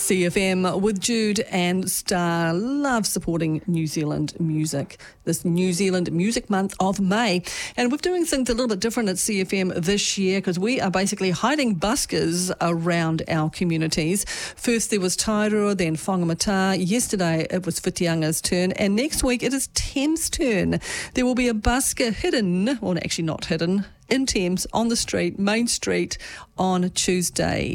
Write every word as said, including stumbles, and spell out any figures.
C F M with Jude and Star. Love supporting New Zealand music. This New Zealand Music Month of May. And we're doing things a little bit different at C F M this year because we are basically hiding buskers around our communities. First there was Tairua, then Whangamata. Yesterday it was Whitianga's turn. And next week it is Thames' turn. There will be a busker hidden, or actually not hidden, in Thames on the street, Main Street, on Tuesday.